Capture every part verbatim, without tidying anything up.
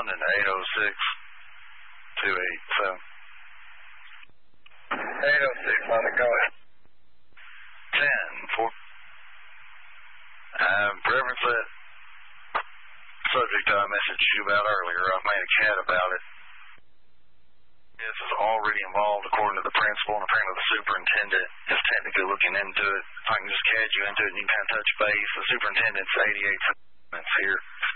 London to eight oh six, two eight seven. eight oh six, London, go ahead. ten four. Um, reference that subject I messaged you about earlier. I've made a cat about it. This is already involved according to the principal, and apparently the superintendent is technically looking into it. If I can just CAD you into it and you can kind of touch base. The superintendent's eighty-eight minutes here.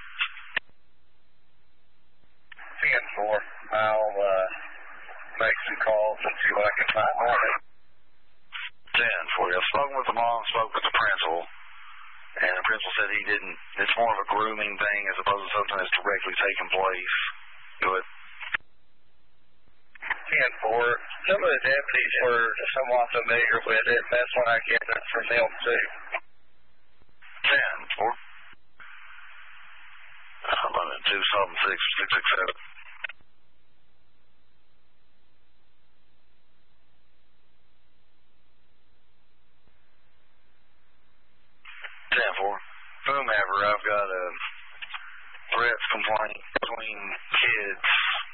ten four. I'll uh, make some calls and see what I can find on it. ten four. I've spoken with the mom, spoke with the principal, and the principal said he didn't, it's more of a grooming thing as opposed to something that's directly taking place. Go ahead. ten four. Some of the deputies were somewhat familiar with it. That's what I gathered from them, too. ten four. I'm on it. two seven six six six seven. ten four. Whomever, I've got a threats complaint between kids.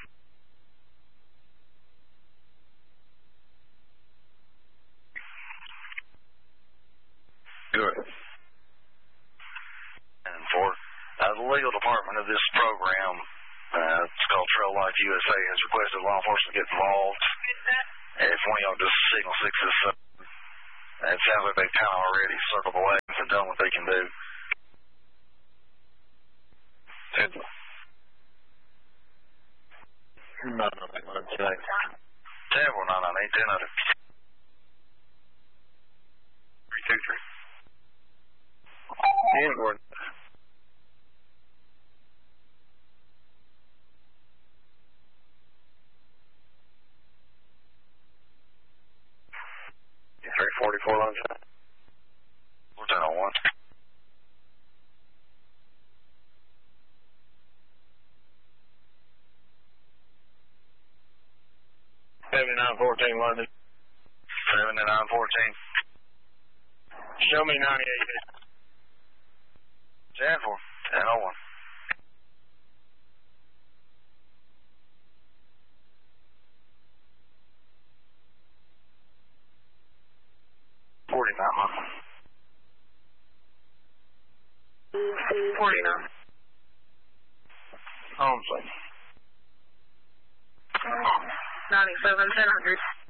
Good. And for uh, the legal department of this program, uh, it's called Trail Life U S A, has requested law enforcement get involved. If one of y'all just signal sixes, uh, it sounds like they've kind of already circled the wagons and done what they can do. No, no, no, no, no. ten four nine nine eight ten hundred. three two three. Inward. three forty-four lunchtime. ten oh one. seventy-nine fourteen London. seventy-nine fourteen. Show me ninety-eight. ten four. ten oh one. forty-nine. forty-nine. Holmesley. ninety-seven ten hundred.